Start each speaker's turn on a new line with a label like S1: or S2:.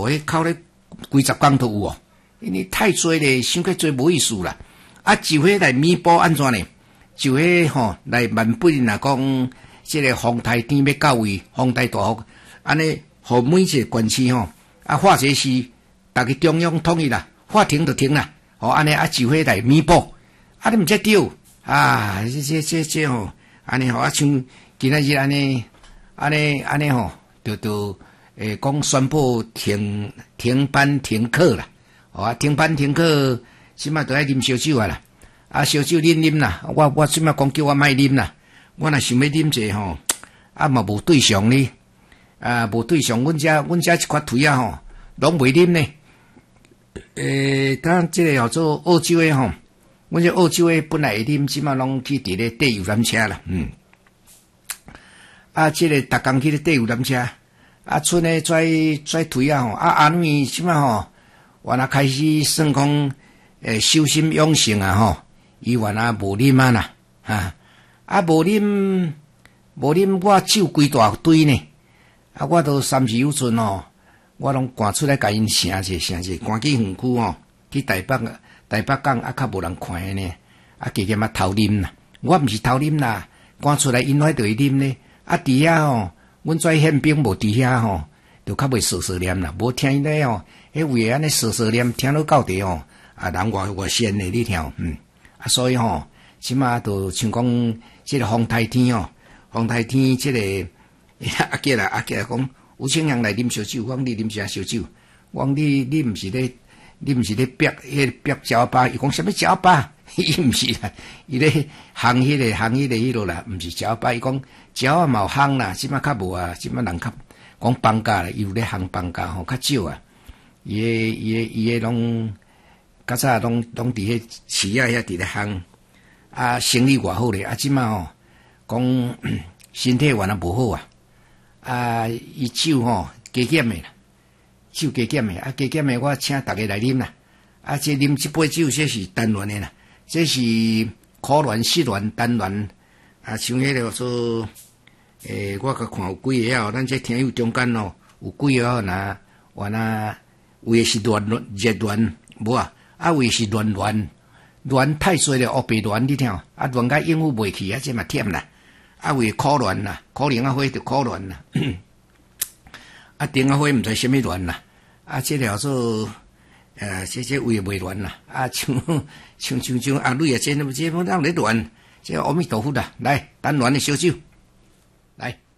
S1: 迄哭咧几十工都有哦，因为太多咧，伤过多无意思啦。啊，就迄来弥补安怎呢？就迄吼来万不若讲，即个风台天要到位，风台大雨，安尼，互每一个县市吼，啊，化学是逐个中央统一啦，法庭就停啦，吼安尼啊，就迄来弥补，啊，你毋才对啊，这吼，安尼吼啊，像今仔日安尼吼，就讲宣布停班停课啦，吼啊，停班停课。即摆都爱啉烧酒啊啦，啊烧酒啉啦，我即摆讲叫我莫啉啦，我若想要啉者吼，啊嘛无对象呢，啊无对象，阮遮一块腿啊吼，拢袂啉呢。当即个叫做澳洲诶吼，阮这澳洲诶本来会啉，即摆拢去伫咧缀游览车啦，啊即个逐工去咧缀游览车，啊剩诶跩腿啊吼，啊安尼即摆吼，我若开始算讲。修心养性啊吼，伊原来无啉啊啦，无啉，我酒规大堆呢，啊，我都三时有阵吼，我拢赶出来甲因声者，赶去园区吼，去台北港啊，较无人看诶呢，啊，加减啊偷啉啦，我毋是偷啉啦，赶出来因遐就会啉呢，啊，伫遐吼，阮跩宪兵无伫遐吼，就较袂瑟念啦，无听因咧吼，迄位安尼瑟念，听到到底吼。啊，人外仙诶，你听，啊，所以吼，即马都像讲，即个风台天哦，风台天即个阿杰啦讲，有请人来啉烧酒，我讲你啉啥烧酒？我讲你毋是咧逼椒巴，伊讲啥物椒巴？伊毋是啦，伊咧烘迄落啦，毋是椒巴，伊讲椒啊嘛有烘啦，即马较无啊，即马人较讲放假啦，伊有咧烘放假吼，较少啊，伊诶拢。较早拢伫迄市啊遐伫咧烘，啊生意偌好咧，啊即马吼讲身体原来无好啊，啊伊酒吼加减诶啦，酒加减诶，啊加减诶我请逐个来啉啦，啊即啉即杯酒这是单元诶啦，这是苦滦、湿滦、单元，啊像迄个说我甲看有几个哦，咱这听友中间哦有几个呐，原来有诶是热滦无啊。啊，为是乱太多了，黑白乱你听，啊乱甲应付袂去，啊这嘛忝啦。啊为可乱啦，可能啊花就可乱啦，啊顶啊花毋知啥物乱啦，啊这了做这为袂乱啦，啊像阿蕊啊，这那么这么让你乱，这阿弥陀佛啦，来单乱的烧酒，来。